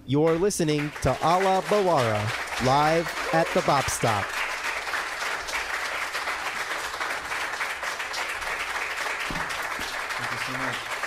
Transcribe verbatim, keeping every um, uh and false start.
You're listening to Ala Bawara, live at the Bop Stop. Thank you so much.